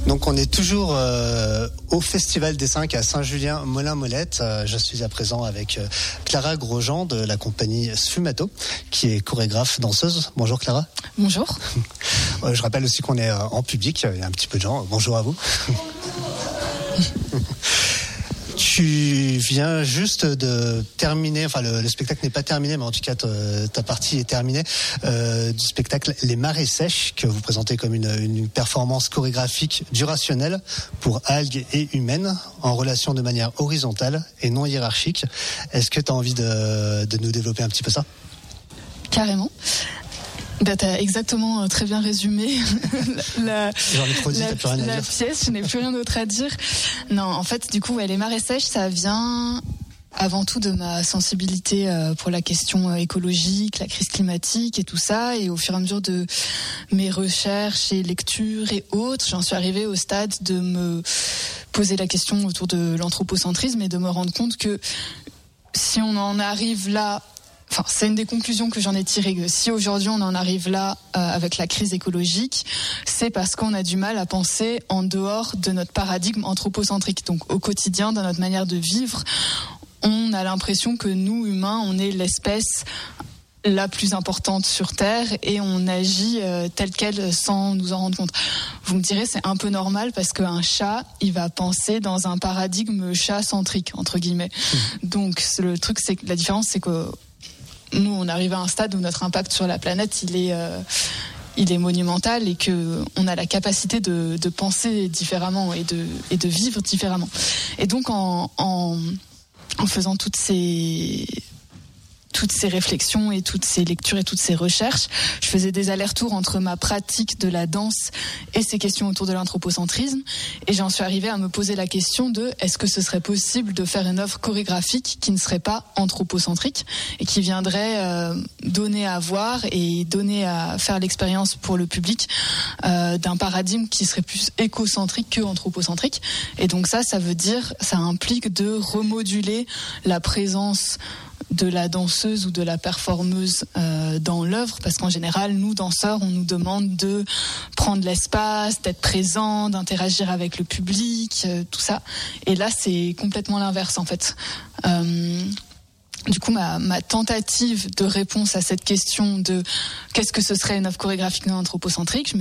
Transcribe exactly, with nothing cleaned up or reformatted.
Donc on est toujours euh, au Festival des cinq à Saint-Julien-Molin-Molette. Euh, je suis à présent avec euh, Clara Grosjean de la compagnie Sfumato, qui est chorégraphe, danseuse. Bonjour Clara. Bonjour. euh, je rappelle aussi qu'on est euh, en public, il y a un petit peu de gens. Bonjour à vous. Tu viens juste de terminer, enfin le, le spectacle n'est pas terminé, mais en tout cas ta, ta partie est terminée, euh, du spectacle Les Marées Sèches, que vous présentez comme une, une performance chorégraphique du rationnel pour algues et humaines, en relation de manière horizontale et non hiérarchique. Est-ce que tu as envie de, de nous développer un petit peu ça ? Carrément. Bah, t'as exactement euh, très bien résumé la, J'en ai trop dit, la, t'as plus rien à la dire. pièce, je n'ai plus rien d'autre à dire. Non, en fait, du coup, ouais, Les Marées Sèches, ça vient avant tout de ma sensibilité euh, pour la question euh, écologique, la crise climatique et tout ça. Et au fur et à mesure de mes recherches et lectures et autres, j'en suis arrivée au stade de me poser la question autour de l'anthropocentrisme et de me rendre compte que si on en arrive là... Enfin, c'est une des conclusions que j'en ai tirées. Que si aujourd'hui on en arrive là euh, avec la crise écologique, c'est parce qu'on a du mal à penser en dehors de notre paradigme anthropocentrique. Donc au quotidien, dans notre manière de vivre, on a l'impression que nous, humains, on est l'espèce la plus importante sur Terre et on agit euh, tel quel sans nous en rendre compte. Vous me direz, c'est un peu normal parce qu'un chat, il va penser dans un paradigme chat-centrique, entre guillemets. Mmh. Donc le truc, c'est que la différence, c'est que nous, on arrive à un stade où notre impact sur la planète, il est, euh, il est monumental et que on a la capacité de, de penser différemment et de, et de vivre différemment. Et donc, en, en, en faisant toutes ces, toutes ces réflexions et toutes ces lectures et toutes ces recherches, je faisais des allers-retours entre ma pratique de la danse et ces questions autour de l'anthropocentrisme. Et j'en suis arrivée à me poser la question de est-ce que ce serait possible de faire une œuvre chorégraphique qui ne serait pas anthropocentrique et qui viendrait euh, donner à voir et donner à faire l'expérience pour le public euh, d'un paradigme qui serait plus écocentrique que anthropocentrique. Et donc ça, ça veut dire, ça implique de remoduler la présence de la danseuse ou de la performeuse euh, dans l'œuvre, parce qu'en général, nous, danseurs, on nous demande de prendre l'espace, d'être présent, d'interagir avec le public, euh, tout ça. Et là, c'est complètement l'inverse, en fait. Euh, du coup, ma, ma tentative de réponse à cette question de qu'est-ce que ce serait une œuvre chorégraphique non anthropocentrique, je me